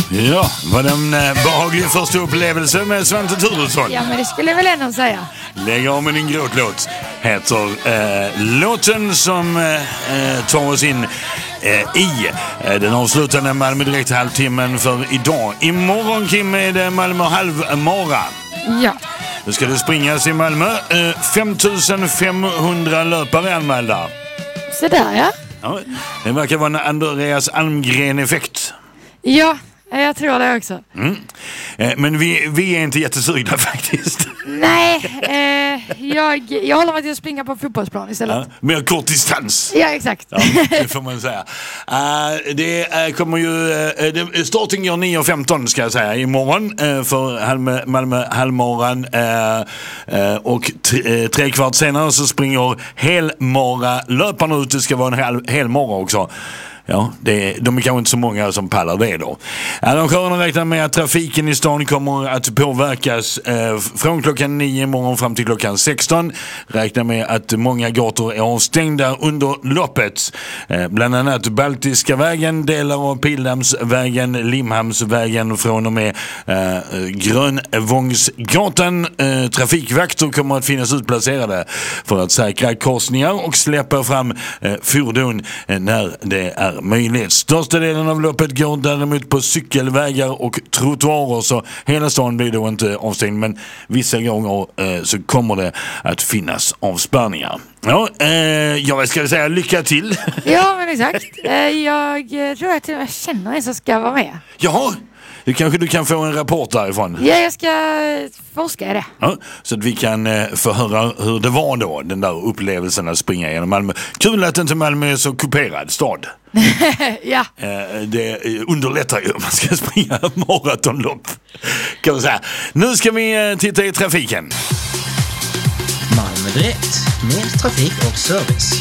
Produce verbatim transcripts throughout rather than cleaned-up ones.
Ja, var det en eh, behaglig första upplevelse med Svante Thuresson? Ja, men det skulle jag väl ändå säga. Lägg av med din gråtlåt heter eh, låten som eh, tar oss in eh, i eh, den avslutande Malmö direkt halvtimmen för idag. Imorgon, Kim, är det Malmö halvmara. Ja. Nu ska det springas i Malmö. Eh, fem tusen femhundra löpare anmälda. Så där, ja. Ja, det verkar vara en Andreas Almgren-effekt. Ja, jag tror det också. Mm. Eh, men vi, vi är inte jättesugna faktiskt. Nej, eh, jag, jag håller mig till att springa på fotbollsplan istället. Ja, mer kort distans. Ja, exakt. Ja, det får man säga. Uh, det uh, kommer ju... Uh, det, starten går nio femton ska jag säga imorgon uh, för Halme, Malmö halvmaran. Uh, uh, och t- uh, tre kvart senare så springer helmara löparna ut. Det ska vara en hel, helmara också. Ja, det, de är kanske inte så många som pallar det då. Arrangörerna räknar med att trafiken i stan kommer att påverkas eh, från klockan nio imorgon fram till klockan sexton. Räknar med att många gator är avstängda under loppet. Eh, bland annat Baltiska vägen, delar av Pildammsvägen, Limhamnsvägen från och med eh, Grönvångsgatan. Eh, trafikvakter kommer att finnas utplacerade för att säkra korsningar och släppa fram eh, fordon eh, när det är möjligt. Största delen av loppet går däremot på cykelvägar och trottoarer, så hela stan blir då inte avstängd, men vissa gånger eh, så kommer det att finnas avspärrningar. Ja, eh, jag ska säga lycka till. Ja, men exakt. Eh, jag tror att jag känner en som ska vara med. Jaha, det kanske du kan få en rapport därifrån. Ja, jag ska forska i det. Ja, så att vi kan eh, få höra hur det var då, den där upplevelsen att springa genom Malmö. Kul att inte Malmö är så kuperad stad. Ja. Eh, det underlättar ju om man ska springa maratonlopp, kan man säga. Nu ska vi eh, titta i trafiken. Malmö direkt, mer trafik och service.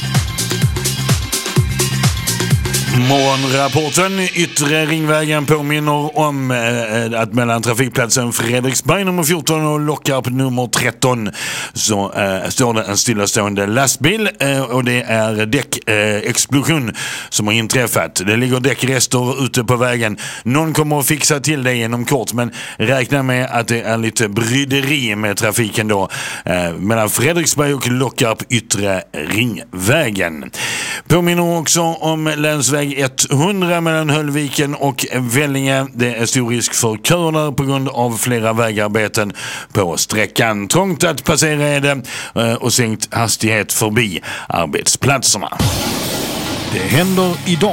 Morgonrapporten. Yttre ringvägen påminner om eh, att mellan trafikplatsen Fredriksberg nummer fjorton och Lockarp nummer tretton så eh, står det en stillastående lastbil eh, och det är däckexplosion eh, som har inträffat. Det ligger däckrester ute på vägen. Någon kommer att fixa till det inom kort, men räkna med att det är lite bryderi med trafiken då eh, mellan Fredriksberg och Lockarp yttre ringvägen. Påminner också om länsväg hundra mellan Höllviken och Vellinge. Det är stor risk för köer på grund av flera vägarbeten på sträckan. Trångt att passera är det och sänkt hastighet förbi arbetsplatserna. Det händer idag.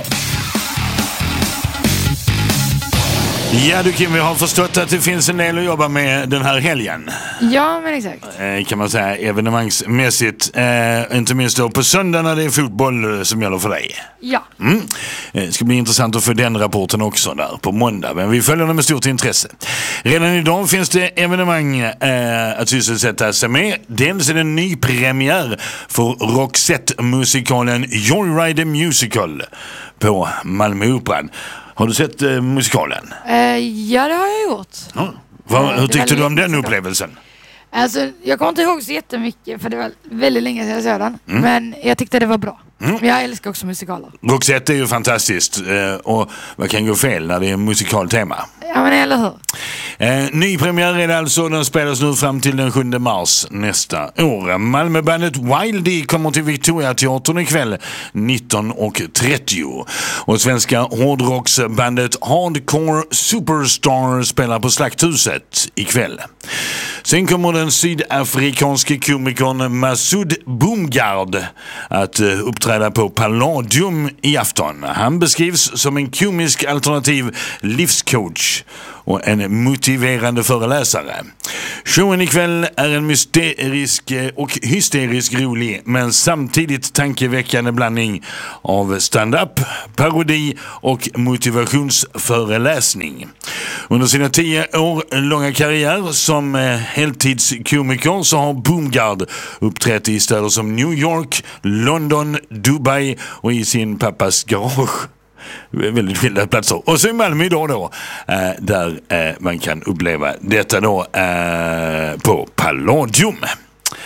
Ja du Kim, vi har förstått att det finns en del att jobba med den här helgen. Ja, men exakt. Eh, kan man säga evenemangsmässigt. Eh, inte minst då på söndag när det är fotboll som gäller för dig. Ja. Mm. Det ska bli intressant att få den rapporten också där på måndag. Men vi följer den med stort intresse. Redan idag finns det evenemang eh, att sysselsätta sig med. Dels är det en ny premiär för Roxette-musikalen Joyride Musical på Malmö Operan. Har du sett eh, musikalen? Uh, ja, det har jag gjort. Ja. Vad, hur tyckte du om den upplevelsen? Alltså, jag kommer inte ihåg så jättemycket för det var väldigt länge sedan jag såg den. Mm. Men jag tyckte det var bra. Mm. Jag älskar också musikaler. Roxette är ju fantastiskt eh, och vad kan gå fel när det är musikaltema? Ja, men eller hur? Eh, ny premiär är det alltså. Den spelas nu fram till den sjunde mars nästa år. Malmöbandet Wildy kommer till Victoriateatern ikväll nitton och trettio. Och svenska hårdrocksbandet Hardcore Superstar spelar på Slakthuset ikväll. Sen kommer den sydafrikanske komikern Masoud Boomgard att uh, uppträda på Palladium i afton. Han beskrivs som en komisk alternativ livscoach och en motiverande föreläsare. Showen ikväll är en mysterisk och hysterisk rolig men samtidigt tankeväckande blandning av stand-up, parodi och motivationsföreläsning. Under sina tio år långa karriär som heltidskomiker så har Boomgard uppträtt i städer som New York, London, Dubai och i sin pappas garage. Väldigt skilda platser. Och så i Malmö idag då eh, där eh, man kan uppleva detta då eh, på Palladium.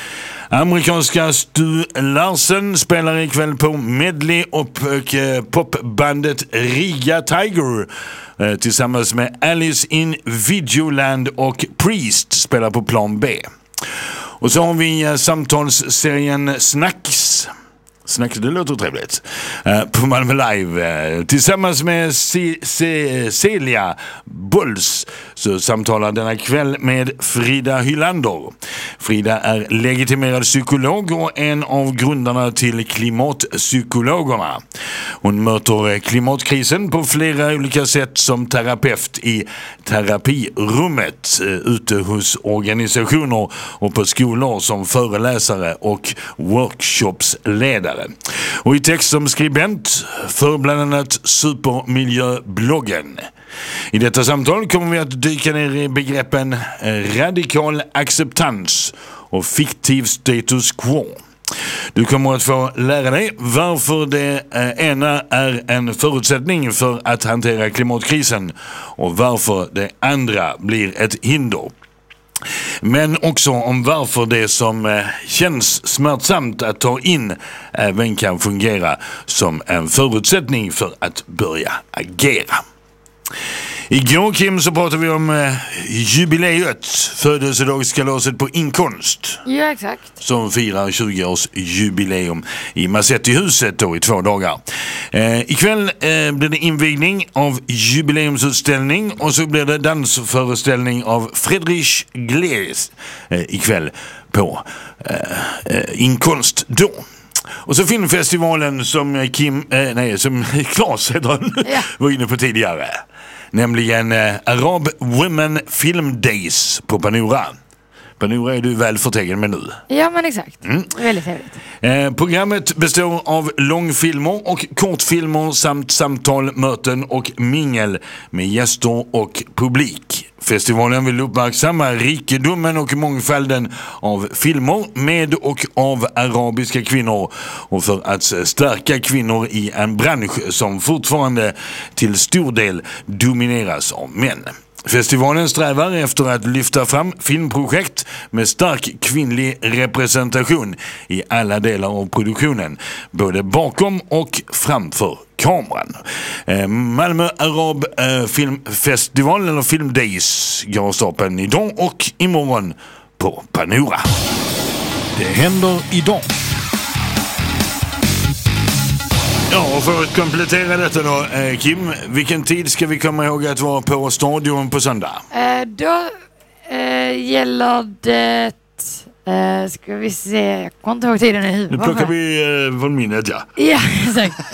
Amerikanska Stu Larsen spelar ikväll på medley och eh, popbandet Riga Tiger eh, tillsammans med Alice in Videoland och Priest spelar på plan B. Och så har vi eh, samtalsserien Snacks. Snacks, det låter trevligt. Uh, på Malmö Live. Uh, tillsammans med C- C- Celia Bulls så samtalar denna kväll med Frida Hylander. Frida är legitimerad psykolog och en av grundarna till klimatpsykologerna. Hon möter klimatkrisen på flera olika sätt som terapeut i terapirummet, uh, ute hos organisationer och på skolor som föreläsare och workshopsledare. Och i text som skribent för bland annat Supermiljöbloggen. I detta samtal kommer vi att dyka ner i begreppen radikal acceptans och fiktiv status quo. Du kommer att få lära dig varför det ena är en förutsättning för att hantera klimatkrisen och varför det andra blir ett hinder. Men också om varför det som eh, känns smärtsamt att ta in även kan fungera som en förutsättning för att börja agera. Igår, Kim, så pratade vi om eh, jubileet, födelsedagskalaset på Inkonst. Ja, exakt. Som firar tjugo års jubileum i Massettihuset då i två dagar. Eh, ikväll eh, blir det invigning av jubileumsutställning och så blir det dansföreställning av Friedrich Glees eh, ikväll på eh, eh, Inkonst då. Och så filmfestivalen som Kim, eh, nej, som Claes heter han, ja. var inne på tidigare. Nämligen eh, Arab Women Film Days på Panora. Panora är du väl förtegen med nu. Ja, men exakt. Mm. Väldigt trevligt. Eh, programmet består av långfilmer och kortfilmer samt samtal, möten och mingel med gäster och publik. Festivalen vill uppmärksamma rikedomen och mångfalden av filmer med och av arabiska kvinnor och för att stärka kvinnor i en bransch som fortfarande till stor del domineras av män. Festivalen strävar efter att lyfta fram filmprojekt med stark kvinnlig representation i alla delar av produktionen, både bakom och framför kameran. Eh, Malmö Arab eh, Filmfestival eller Film Days går av stapeln idag och imorgon på Panora. Det händer idag. Ja, och för att komplettera detta då, eh, Kim, vilken tid ska vi komma ihåg att vara på stadion på söndag? Eh, då eh, gäller det, eh, ska vi se, jag kommer inte ihåg tiden i huvudet. Nu plockar vi eh, från minnet, ja. Ja, exakt.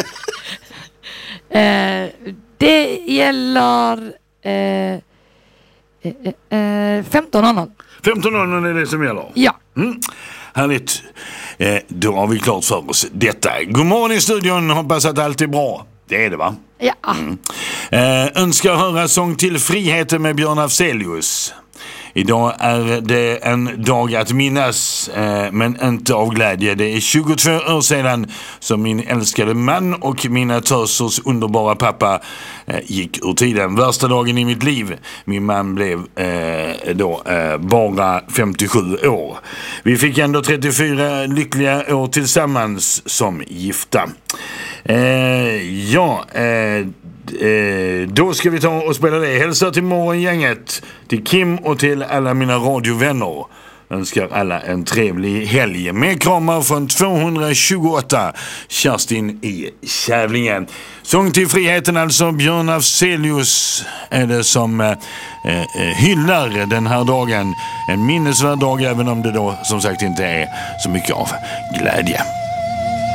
eh, det gäller eh, eh, eh, femton noll noll. femton noll noll är det som gäller? Ja. Mm. Härligt. Eh, då har vi klart för oss detta. God morgon i studion. Hoppas att allt är bra. Det är det, va? Ja. Mm. Eh, önskar höra sång till friheten med Björn Afzelius. Idag är det en dag att minnas, eh, men inte av glädje. Det är tjugotvå år sedan som min älskade man och mina tösers underbara pappa eh, gick ur tiden. Värsta dagen i mitt liv. Min man blev eh, då eh, bara femtiosju år. Vi fick ändå trettiofyra lyckliga år tillsammans som gifta. Eh, ja, eh, Eh, då ska vi ta och spela det. Hälsa till morgongänget, till Kim och till alla mina radiovänner. Önskar alla en trevlig helg. Med kramar från tvåhundratjugoåtta, Kerstin i Kävlingen. Sång till friheten, alltså Björn Afzelius är det som eh, eh, hyllar den här dagen. En minnesvärd dag, även om det då som sagt inte är så mycket av glädje.